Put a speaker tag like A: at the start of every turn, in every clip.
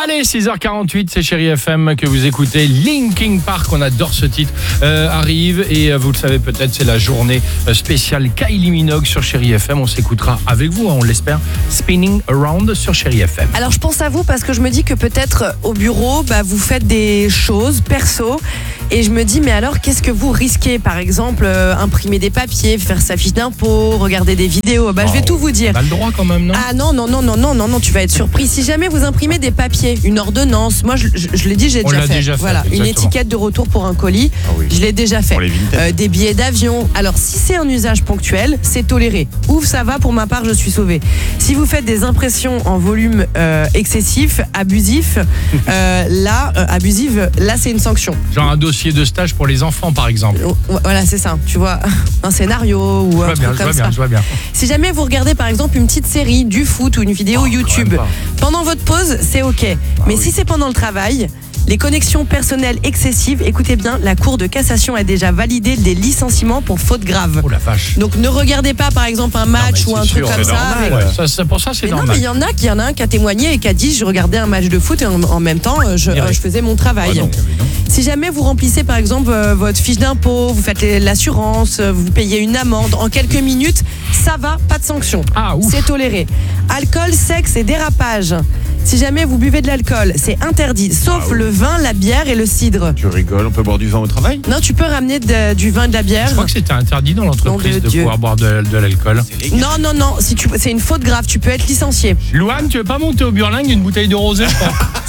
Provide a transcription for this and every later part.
A: Allez, 6h48, c'est Chérie FM que vous écoutez. Linkin Park, on adore ce titre, arrive. Et vous le savez peut-être, c'est la journée spéciale Kylie Minogue sur Chérie FM. On s'écoutera avec vous, on l'espère, Spinning Around sur Chérie FM.
B: Alors je pense à vous parce que je me dis que peut-être au bureau, vous faites des choses perso. Et je me dis, mais alors qu'est-ce que vous risquez? Par exemple, imprimer des papiers, faire sa fiche d'impôt, regarder des vidéos. Je vais tout vous dire.
A: On a le droit quand même, non?
B: Ah non, tu vas être surpris. Si jamais vous imprimez des papiers, une ordonnance, moi je l'ai dit, j'ai déjà fait. Voilà, une étiquette de retour pour un colis, je l'ai déjà fait. Des billets d'avion. Alors si c'est un usage ponctuel, c'est toléré. Ouf, ça va, pour ma part, je suis sauvée. Si vous faites des impressions en volume excessif, abusif, là c'est une sanction.
A: Genre un dossier de stage pour les enfants, par exemple.
B: Voilà, c'est ça. Tu vois, un scénario ou un truc comme ça.
A: Je vois bien.
B: Si jamais vous regardez par exemple une petite série, du foot ou une vidéo YouTube, pendant votre pause, c'est ok. Mais si c'est pendant le travail, les connexions personnelles excessives, écoutez bien, la Cour de cassation a déjà validé des licenciements pour faute grave.
A: Oh la vache.
B: Donc ne regardez pas par exemple un match ou un truc comme ça.
A: Pour ça, c'est normal.
B: Non, mais il y en a un qui a témoigné et qui a dit, je regardais un match de foot et en même temps, je faisais mon travail. Si jamais vous remplissez par exemple votre fiche d'impôt, vous faites l'assurance, vous payez une amende, en quelques minutes, ça va, pas de sanction. C'est toléré. Alcool, sexe et dérapage. Si jamais vous buvez de l'alcool, c'est interdit, sauf le vin, la bière et le cidre.
C: Tu rigoles, on peut boire du vin au travail?
B: Non, tu peux ramener du vin et de la bière.
A: Je crois que c'était interdit dans l'entreprise de pouvoir boire de l'alcool.
B: Non, c'est une faute grave, tu peux être licencié.
A: Louane, tu veux pas monter au Burling une bouteille de rosé, je crois.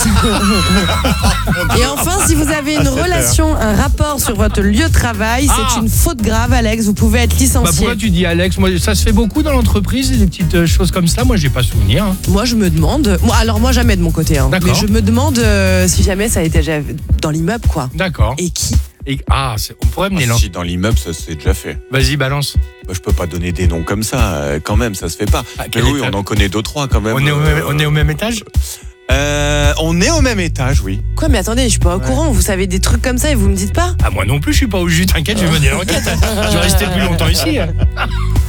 B: Et enfin, si vous avez une relation, un rapport sur votre lieu de travail, c'est une faute grave, Alex, vous pouvez être licencié.
A: Pourquoi tu dis Alex? Moi, ça se fait beaucoup dans l'entreprise, des petites choses comme ça. Moi, j'ai pas souvenir.
B: Moi, je me demande. Moi, jamais de mon côté. Mais je me demande si jamais ça a été déjà dans l'immeuble, quoi.
A: D'accord.
B: Et qui?
A: On pourrait mener
C: Si dans l'immeuble, ça s'est déjà fait.
A: Vas-y, balance.
C: Je peux pas donner des noms comme ça, quand même, ça se fait pas. Mais oui, on en connaît 2-3 quand même.
A: On est au même étage?
C: On est au même étage, oui.
B: Quoi, mais attendez, je suis pas au courant. Vous savez des trucs comme ça et vous me dites pas?
A: Moi non plus, je suis pas au jus. T'inquiète, je vais mener l'enquête. Je vais rester plus longtemps ici.